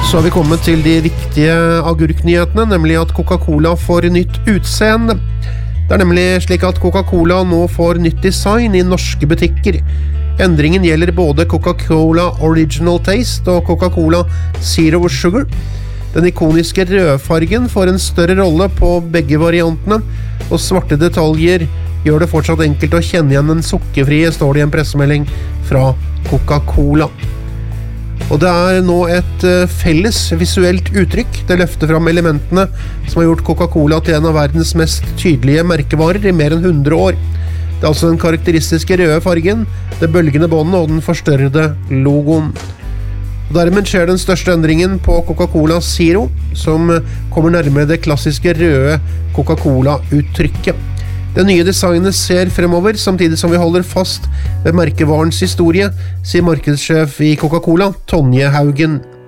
Så har vi kommet til de viktige agurknyhetene, nemlig at Coca-Cola får nytt utseende. Det nemlig slik at Coca-Cola nå får nytt design i norske butikker. Endringen gjelder både Coca-Cola Original Taste og Coca-Cola Zero Sugar. Den ikoniske rødfargen får en større rolle på begge variantene, og svarte detaljer gjør det fortsatt enkelt å kjenne igjen den sukkerfrie, står det i en pressemelding fra Coca-Cola. Og det nå et felles visuelt uttrykk. Det løfter fram elementene som har gjort Coca-Cola til en av verdens mest tydelige merkevarer i mer enn 100 år. Det altså den karakteristiske røde fargen, det bølgende båndet og den forstørrede logoen. Og dermed skjer den største endringen på Coca-Cola Zero, som kommer nærmere det klassiske røde Coca-Cola-uttrykket. Det nye designet ser fremover, samtidig som vi holder fast ved merkevarens historie, sier markedssjef i Coca-Cola, Tonje Haugen.